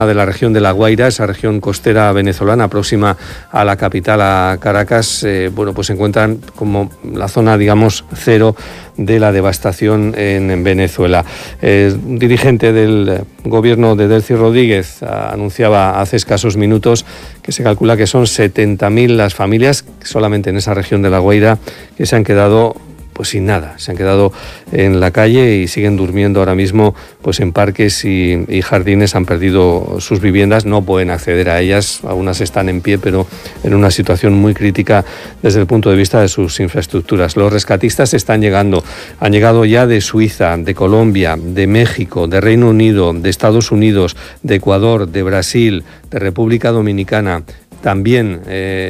de la región de La Guaira, esa región costera venezolana próxima a la capital, a Caracas, pues se encuentran como la zona, digamos, cero de la devastación en Venezuela. Un dirigente del gobierno de Delcy Rodríguez anunciaba hace escasos minutos que se calcula que son 70.000 las familias solamente en esa región de La Guaira que se han quedado pues sin nada, se han quedado en la calle y siguen durmiendo ahora mismo pues en parques y jardines, han perdido sus viviendas, no pueden acceder a ellas, algunas están en pie, pero en una situación muy crítica desde el punto de vista de sus infraestructuras. Los rescatistas están llegando, han llegado ya de Suiza, de Colombia, de México, de Reino Unido, de Estados Unidos, de Ecuador, de Brasil, de República Dominicana, también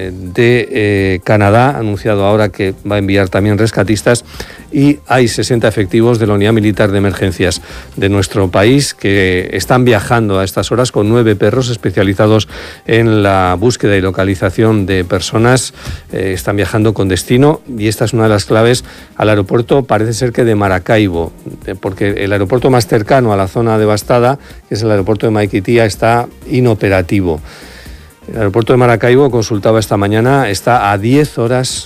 de Canadá, ha anunciado ahora que va a enviar también rescatistas, y hay 60 efectivos de la Unidad Militar de Emergencias de nuestro país que están viajando a estas horas con 9 perros especializados en la búsqueda y localización de personas. Están viajando con destino, y esta es una de las claves, al aeropuerto, parece ser que de Maracaibo, porque el aeropuerto más cercano a la zona devastada, que es el aeropuerto de Maiquetía, está inoperativo. El aeropuerto de Maracaibo, consultaba esta mañana, está a 10 horas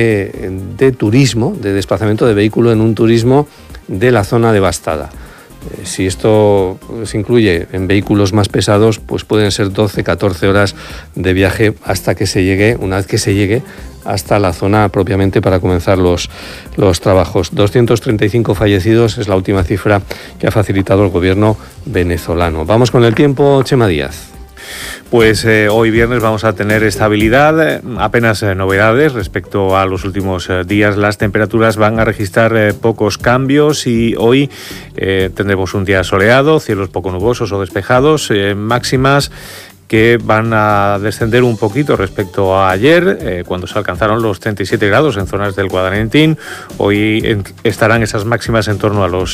de turismo, de desplazamiento de vehículo en un turismo de la zona devastada. Si esto se incluye en vehículos más pesados, pues pueden ser 12, 14 horas de viaje hasta que se llegue, una vez que se llegue hasta la zona propiamente para comenzar los trabajos. 235 fallecidos es la última cifra que ha facilitado el gobierno venezolano. Vamos con el tiempo, Chema Díaz. Pues hoy viernes vamos a tener estabilidad, apenas novedades respecto a los últimos días. Las temperaturas van a registrar pocos cambios y hoy tendremos un día soleado, cielos poco nubosos o despejados, máximas que van a descender un poquito respecto a ayer, cuando se alcanzaron los 37 grados en zonas del Guadalentín. Hoy estarán esas máximas en torno a los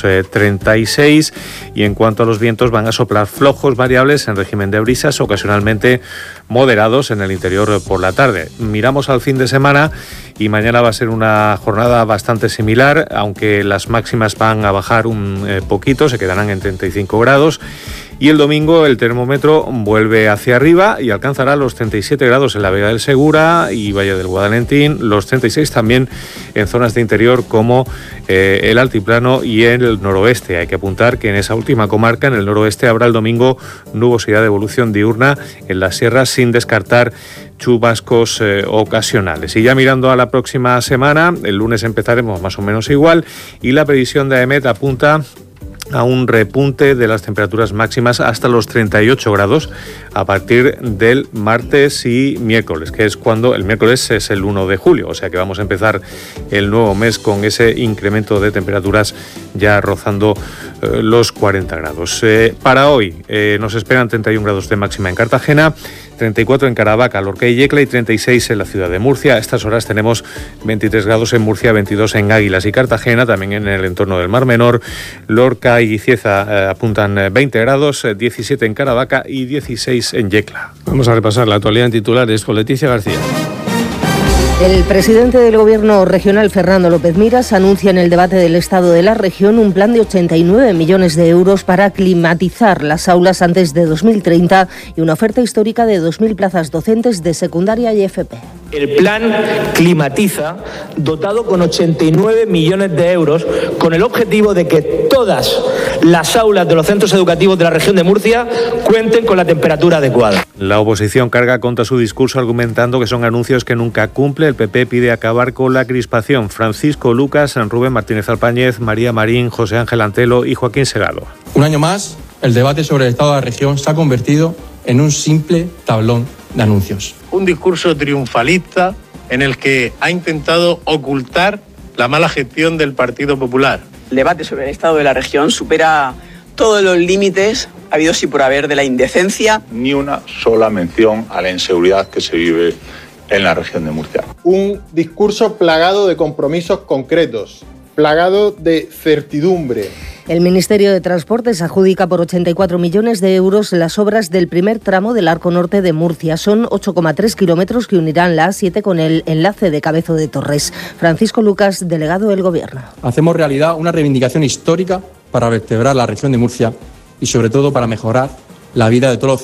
36, y en cuanto a los vientos, van a soplar flojos, variables en régimen de brisas, ocasionalmente moderados en el interior por la tarde. Miramos al fin de semana y mañana va a ser una jornada bastante similar, aunque las máximas van a bajar un poquito, se quedarán en 35 grados. Y el domingo el termómetro vuelve hacia arriba y alcanzará los 37 grados en la Vega del Segura y Valle del Guadalentín, los 36 también en zonas de interior como el altiplano y el noroeste. Hay que apuntar que en esa última comarca, en el noroeste, habrá el domingo nubosidad de evolución diurna en las sierras, sin descartar chubascos ocasionales. Y ya mirando a la próxima semana, el lunes empezaremos más o menos igual, y la previsión de AEMET apunta a un repunte de las temperaturas máximas hasta los 38 grados a partir del martes y miércoles, que es cuando el miércoles es el 1 de julio, o sea que vamos a empezar el nuevo mes con ese incremento de temperaturas ya rozando los 40 grados. Para hoy nos esperan 31 grados de máxima en Cartagena, 34 en Caravaca, Lorca y Yecla y 36 en la ciudad de Murcia. A estas horas tenemos 23 grados en Murcia, 22 en Águilas y Cartagena, también en el entorno del Mar Menor. Lorca y Cieza apuntan 20 grados, 17 en Caravaca y 16 en Yecla. Vamos a repasar la actualidad en titulares con Leticia García. El presidente del Gobierno regional, Fernando López Miras, anuncia en el debate del Estado de la región un plan de 89 millones de euros para climatizar las aulas antes de 2030 y una oferta histórica de 2.000 plazas docentes de secundaria y FP. El plan climatiza, dotado con 89 millones de euros, con el objetivo de que todas las aulas de los centros educativos de la región de Murcia cuenten con la temperatura adecuada. La oposición carga contra su discurso argumentando que son anuncios que nunca cumple. El PP pide acabar con la crispación. Francisco Lucas, Rubén Martínez Alpáñez, María Marín, José Ángel Antelo y Joaquín Segado. Un año más, el debate sobre el estado de la región se ha convertido en un simple tablón de anuncios. Un discurso triunfalista en el que ha intentado ocultar la mala gestión del Partido Popular. El debate sobre el estado de la región supera todos los límites habidos y por haber de la indecencia. Ni una sola mención a la inseguridad que se vive en la región de Murcia. Un discurso plagado de compromisos concretos, plagado de certidumbre. El Ministerio de Transportes adjudica por 84 millones de euros las obras del primer tramo del Arco Norte de Murcia. Son 8,3 kilómetros que unirán la A7 con el enlace de Cabezo de Torres. Francisco Lucas, delegado del Gobierno. Hacemos realidad una reivindicación histórica para vertebrar la región de Murcia y sobre todo para mejorar la vida de todos los